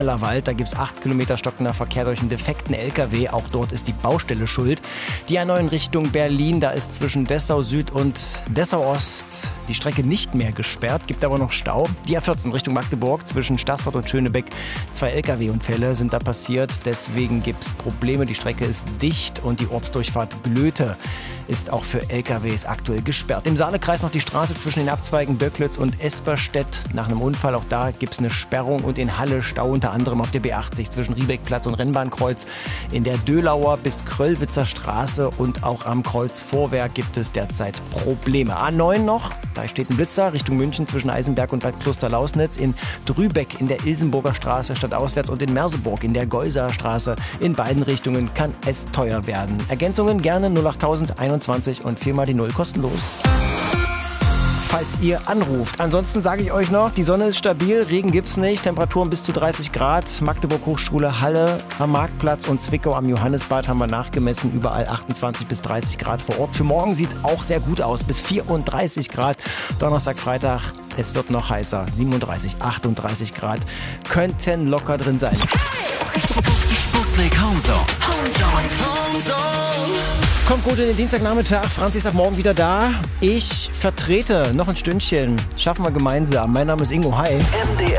Wald, da gibt es 8 Kilometer stockender Verkehr durch einen defekten LKW. Auch dort ist die Baustelle schuld. Die A9 in Richtung Berlin, da ist zwischen Dessau Süd und Dessau Ost die Strecke nicht mehr gesperrt, gibt aber noch Stau. Die A14 Richtung Magdeburg zwischen Staßfurt und Schönebeck, 2 LKW-Unfälle sind da passiert. Deswegen gibt es Probleme. Die Strecke ist dicht und die Ortsdurchfahrt Glöte ist auch für LKWs aktuell gesperrt. Im Saale-Kreis noch die Straße zwischen den Abzweigen Döcklitz und Esperstedt nach einem Unfall. Auch da gibt es eine Sperrung und in Halle Stau unter anderem auf der B80 zwischen Riebeckplatz und Rennbahnkreuz. In der Dölauer bis Kröllwitzer Straße und auch am Kreuzvorwerk gibt es derzeit Probleme. A9 noch, da steht ein Blitzer Richtung München zwischen Eisenberg und Bad Klosterlausnitz. In Drübeck in der Ilsenburger Straße stadtauswärts und in Merseburg in der Geuser Straße. In beiden Richtungen kann es teuer werden. Ergänzungen gerne 08021 und 4 mal die 0 kostenlos, falls ihr anruft. Ansonsten sage ich euch noch, die Sonne ist stabil, Regen gibt's nicht, Temperaturen bis zu 30 Grad. Magdeburg Hochschule Halle am Marktplatz und Zwickau am Johannisbad haben wir nachgemessen, überall 28 bis 30 Grad vor Ort. Für morgen sieht auch sehr gut aus, bis 34 Grad. Donnerstag, Freitag, es wird noch heißer, 37, 38 Grad könnten locker drin sein. Sputnik Homezone. Kommt gut in den Dienstagnachmittag. Franzi ist ab morgen wieder da. Ich vertrete noch ein Stündchen. Schaffen wir gemeinsam. Mein Name ist Ingo. Hi. MDR